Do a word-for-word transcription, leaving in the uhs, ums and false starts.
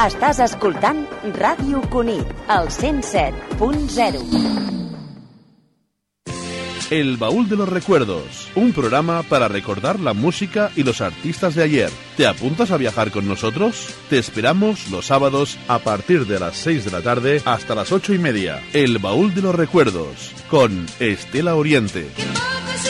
Estàs escoltant Ràdio Cunit, al cent set punt zero. El Baúl de los Recuerdos, un programa para recordar la música y los artistas de ayer. ¿Te apuntas a viajar con nosotros? Te esperamos los sábados a partir de las seis de la tarde hasta las ocho y media. El Baúl de los Recuerdos, con Estela Oriente.